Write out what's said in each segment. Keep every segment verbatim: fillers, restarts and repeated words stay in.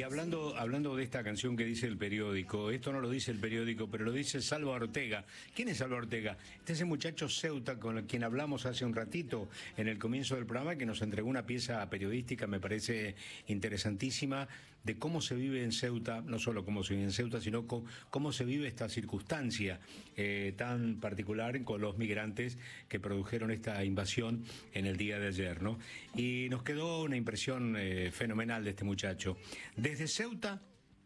hablando, hablando de esta canción que dice el periódico, esto no lo dice el periódico, pero lo dice Salva Ortega. ¿Quién es Salva Ortega? Este es ese muchacho Ceuta con el quien hablamos hace un ratito en el comienzo del programa, que nos entregó una pieza periodística, me parece interesantísima, de cómo se vive en Ceuta, no solo cómo se vive en Ceuta, sino cómo, cómo se vive esta circunstancia eh, tan particular con los migrantes que produjeron esta invasión en el día de ayer, ¿no? Y nos quedó una impresión eh, fenomenal de este muchacho. Desde Ceuta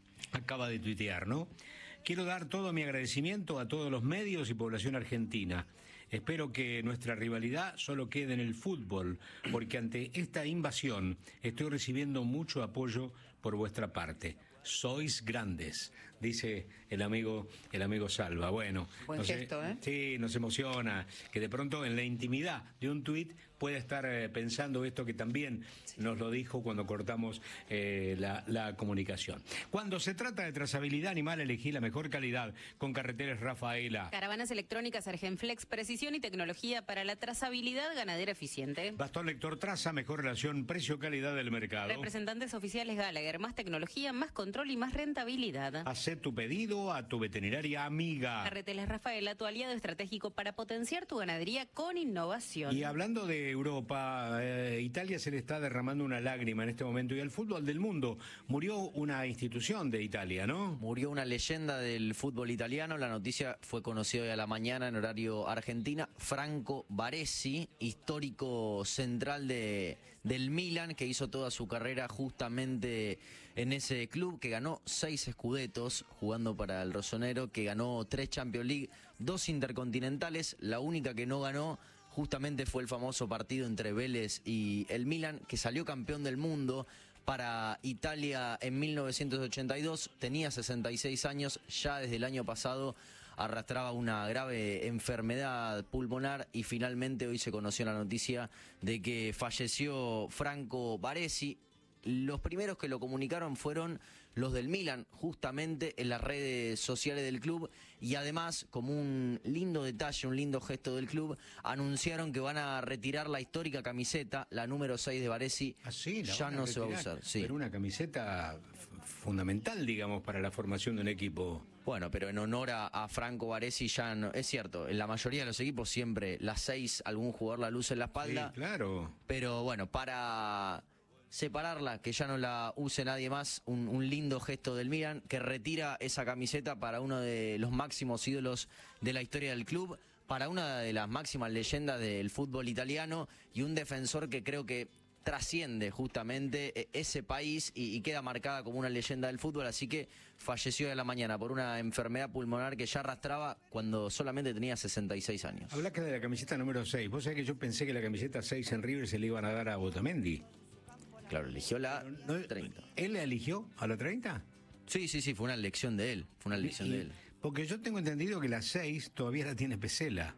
acaba de tuitear, ¿no? Quiero dar todo mi agradecimiento a todos los medios y población argentina. Espero que nuestra rivalidad solo quede en el fútbol, porque ante esta invasión estoy recibiendo mucho apoyo por vuestra parte. Sois grandes, dice el amigo el amigo Salva. Bueno, buen nos, gesto, ¿eh? Sí, nos emociona que de pronto en la intimidad de un tuit pueda estar eh, pensando esto que también sí. nos lo dijo cuando cortamos eh, la, la comunicación. Cuando se trata de trazabilidad animal, elegí la mejor calidad con Carreteras Rafaela. Caravanas electrónicas Argenflex, precisión y tecnología para la trazabilidad ganadera eficiente. Bastón Lector Traza, mejor relación precio-calidad del mercado. Representantes oficiales Gallagher, más tecnología, más control y más rentabilidad. Hacé tu pedido a tu veterinaria amiga. Carreteras Rafaela, tu aliado estratégico para potenciar tu ganadería con innovación. Y hablando de Europa, eh, Italia se le está derramando una lágrima en este momento, y al fútbol del mundo murió una institución de Italia, ¿no? Murió una leyenda del fútbol italiano. La noticia fue conocida hoy a la mañana en horario Argentina. Franco Baresi, histórico central de, del Milan, que hizo toda su carrera justamente en ese club, que ganó seis escudetos jugando para el Rossonero, que ganó tres Champions League, dos intercontinentales. La única que no ganó justamente fue el famoso partido entre Vélez y el Milan, que salió campeón del mundo para Italia en mil novecientos ochenta y dos, tenía sesenta y seis años, ya desde el año pasado arrastraba una grave enfermedad pulmonar y finalmente hoy se conoció la noticia de que falleció Franco Baresi. Los primeros que lo comunicaron fueron los del Milan, justamente en las redes sociales del club, y además, como un lindo detalle, un lindo gesto del club, anunciaron que van a retirar la histórica camiseta, la número seis de Baresi. ¿Ah, sí? Ya no se va a usar. Sí. Pero una camiseta fundamental, digamos, para la formación de un equipo. Bueno, pero en honor a, a Franco Baresi ya no, es cierto, en la mayoría de los equipos siempre las seis, algún jugador la luce en la espalda. Sí, claro. Pero bueno, para separarla, que ya no la use nadie más, un, un lindo gesto del Milan, que retira esa camiseta para uno de los máximos ídolos de la historia del club, para una de las máximas leyendas del fútbol italiano y un defensor que creo que trasciende justamente ese país y, y queda marcada como una leyenda del fútbol. Así que falleció de la mañana por una enfermedad pulmonar que ya arrastraba cuando solamente tenía sesenta y seis años. Habla que de la camiseta número seis. Vos sabés que yo pensé que la camiseta seis en River se le iban a dar a Otamendi. Claro, eligió la no, treinta. ¿Él la eligió a la treinta? Sí, sí, sí, fue una elección de él. Fue una elección y, de él. Porque yo tengo entendido que la seis todavía la tiene Pesela.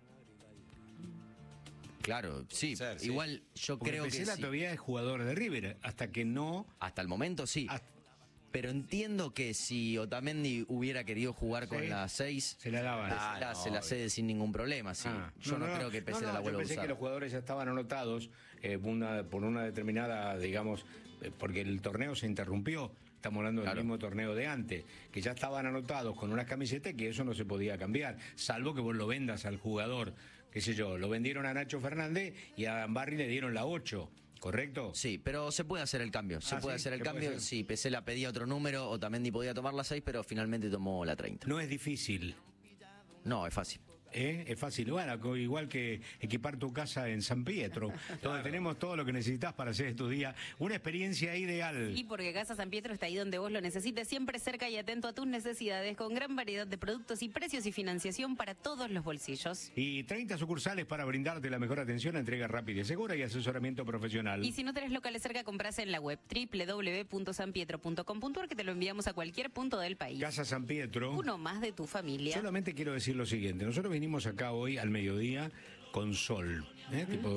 Claro, sí. Ser, igual sí. yo porque creo Pesela que sí. todavía es jugador de River, hasta que no... Hasta el momento sí. Hasta... Pero entiendo que si Otamendi hubiera querido jugar sí. con la seis, se la daban. Ah, no, se la cede sin ningún problema, sí. Ah, yo no, no, no creo que Pesela no, no, la vuelva a usar. Yo pensé que los jugadores ya estaban anotados eh, una, por una determinada, digamos, eh, porque el torneo se interrumpió. Estamos hablando del claro. mismo torneo de antes, que ya estaban anotados con unas camisetas que eso no se podía cambiar, salvo que vos lo vendas al jugador, qué sé yo, lo vendieron a Nacho Fernández y a Barry le dieron la ocho. ¿Correcto? Sí, pero se puede hacer el cambio. Se ah, puede ¿sí? hacer el cambio. Sí, Pesela pedía otro número, Otamendi podía tomar la seis, pero finalmente tomó la treinta. No es difícil. No, es fácil. ¿Eh? Es fácil, bueno, igual que equipar tu casa en San Pietro, donde claro. tenemos todo lo que necesitas para hacer tu día, una experiencia ideal. Y porque Casa San Pietro está ahí donde vos lo necesites, siempre cerca y atento a tus necesidades, con gran variedad de productos y precios y financiación para todos los bolsillos. Y treinta sucursales para brindarte la mejor atención, entrega rápida y segura y asesoramiento profesional. Y si no tenés locales cerca, comprás en la web doble u doble u doble u punto san pietro punto com punto a r, que te lo enviamos a cualquier punto del país. Casa San Pietro. Uno más de tu familia. Solamente quiero decir lo siguiente, nosotros vinimos acá hoy al mediodía con sol, ¿eh? uh-huh. tipo